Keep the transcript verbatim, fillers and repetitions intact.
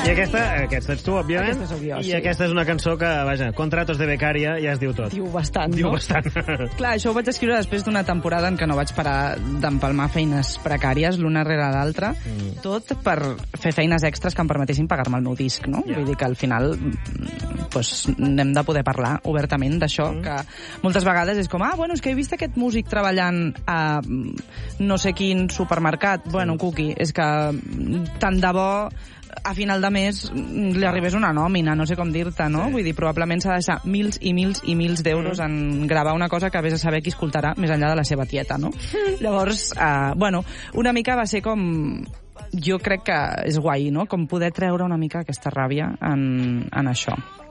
I aquesta, aquesta ets tu, òbviament. Aquesta sóc jo, I sí. aquesta és una cançó que, vaja, Contratos de becaria ja es diu tot. Diu bastant, Diu no? bastant. Clar, això ho vaig escriure després d'una temporada en què no vaig parar d'empalmar feines precàries l'una rere l'altra, mm. tot per fer feines extres que em permetessin pagar-me el meu disc, no? Yeah. Vull dir que al final pues, n'hem de poder parlar obertament d'això, mm. que moltes vegades és com, ah, bueno, és que he vist aquest músic treballant a no sé quin supermercat. Bueno, Cuqui, és que tant de bo a final de mes li arribés una nòmina, no sé com dir-te, no? Sí. Vull dir, probablement s'ha de deixar mils i mils i mils d'euros mm. en gravar una cosa que vés a saber qui escoltarà més enllà de la seva tieta, no? Mm. Llavors, uh, bueno, una mica va ser com... Jo crec que és guai, no?, com poder treure una mica aquesta ràbia en, en això.